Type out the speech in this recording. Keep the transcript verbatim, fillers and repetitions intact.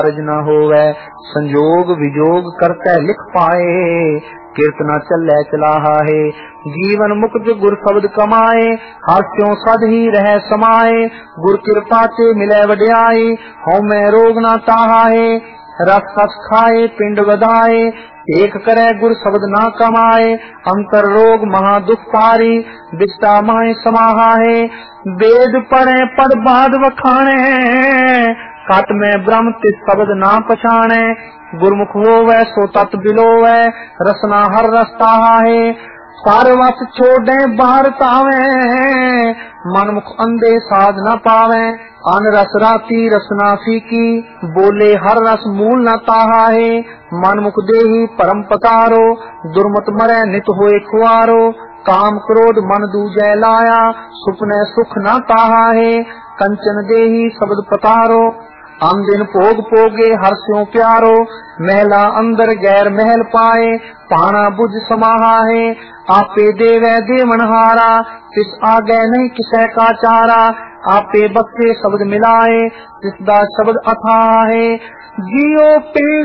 न होवे, संजोग विजोग करते लिख पाए, कीर्तना चले चलाहा है। जीवन मुक्त गुर शब्द कमाए, हास्यों सद ही रह समाए, गुर कृपा ते मिले वड्याई, हऊँ मैं रोग ना ताहा है। रस रस खाए पिंड वधाए, एक करे गुर शब्द ना कमाए, अंतर रोग महा दुख पारी, बिस्ता माए समाहा है। वेद पढ़े पढ़ बाद वखाणे, काट में ब्रह्म तिस शब्द ना पछाणे, गुरमुख होवे सो तत् बिलोवे, रसना हर रस्ता है। सारवस छोड़े बाहर तावे, मनमुख अंधे साध न पावे, अन रस राती रसना फीकी, बोले हर रस मूल न ताहा है। मनमुख देही परम पतारो, दुर्मत मरे नित होए खुआरो, काम क्रोध मन दूजे लाया, सुपने सुख न ताहा है। कंचन देही शब्द पतारो, हम दिन भोग पोगे हर स्यों प्यारो, महला अंदर गैर महल पाए, पाना बुझ समाहा है। आपे देवे देवनहारा, तिस आगे नहीं किसे का चारा, आपे बक्से शब्द मिलाए, तिसदा शब्द अथाह है। जियो पे